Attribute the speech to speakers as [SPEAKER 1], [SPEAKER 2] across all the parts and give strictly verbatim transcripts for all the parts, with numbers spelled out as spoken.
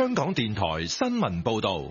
[SPEAKER 1] 香港電台新聞報道。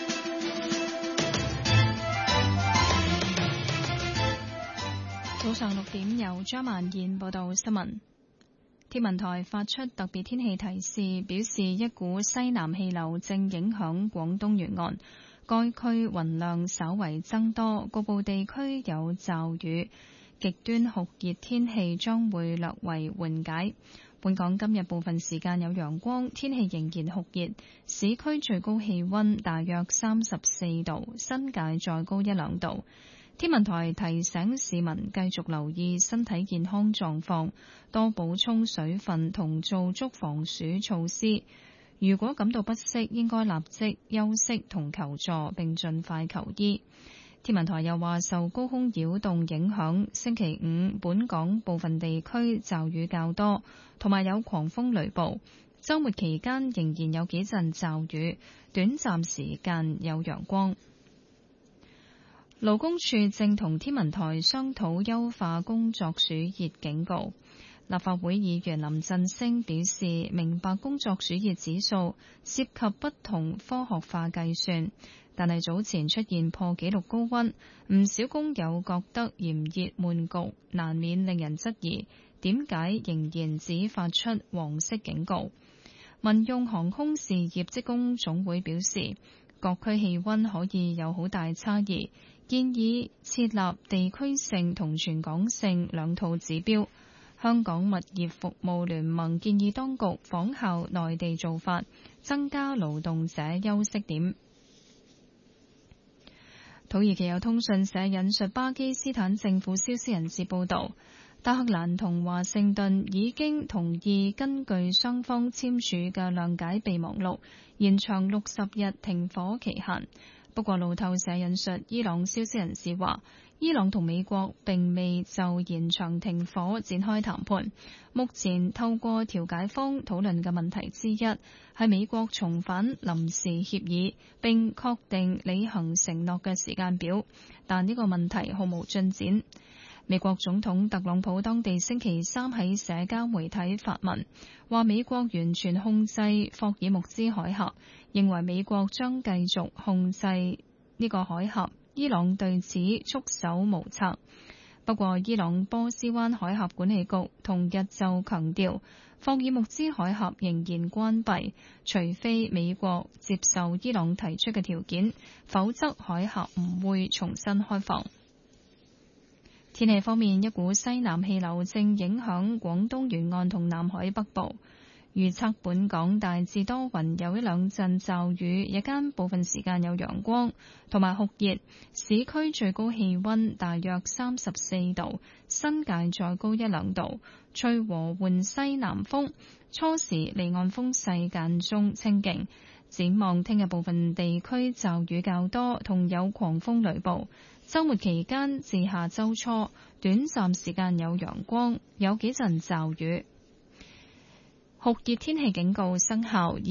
[SPEAKER 2] 早上六點，由張曼燕報道新聞。天文台發出特別天氣提示，表示一股西南氣流正影響廣東沿岸，該區雲量稍為增多，局部地區有驟雨，極端酷熱天氣將會略為緩解。本港今日部分時間有陽光，天氣仍然酷熱，市區最高氣溫大約三十四度，新界再高一兩度。天文台提醒市民繼續留意身體健康狀況，多補充水分同做足防暑措施。如果感到不適，應該立即休息同求助，並盡快求醫。天文台又話，受高空擾動影響，星期五本港部分地區驟雨較多，同埋有狂風雷暴。週末期間仍然有幾陣驟雨，短暫時間有陽光。勞工處正同天文台商討優化工作暑熱警告。立法會議員林振昇表示，明白工作暑熱指數涉及不同科學化計算，但係早前出現破紀錄高溫，唔少工友覺得炎熱悶焗，難免令人質疑點解仍然只發出黃色警告。民用航空事業職工總會表示，各區氣溫可以有好大差異，建議設立地區性同全港性兩套指標。香港物業服務聯盟建議當局仿效內地做法，增加勞動者休息點。土耳其有通訊社引述巴基斯坦政府消息人士報道，德黑蘭同華盛頓已經同意根據雙方簽署嘅諒解備忘錄，延長六十日停火期限。不過路透社引述伊朗消息人士話，伊朗同美國並未就延長停火展開談判。目前透過調解方討論嘅問題之一係美國重返臨時協議並確定履行承諾嘅時間表，但呢個問題毫無進展。美國總統特朗普當地星期三喺社交媒體發文，話美國完全控制霍爾木茲海峽，認為美國將繼續控制呢個海峽，伊朗對此束手無策。不過伊朗波斯灣海峽管理局同日就強調，霍爾木茲海峽仍然關閉，除非美國接受伊朗提出嘅條件，否則海峽唔會重新開放。天氣方面，一股西南氣流正影響廣東沿岸同南海北部，預測本港大致多雲，有一兩陣驟雨，日間部分時間有陽光同埋酷熱，市區最高氣溫大約三十四度，新界再高一兩度，吹和緩西南風，初時離岸風勢間中清勁。展望聽日部分地區驟雨較多，同有狂風雷暴。週末期間至下週初，短暫時間有陽光，有幾陣驟雨。酷熱天氣警告生效。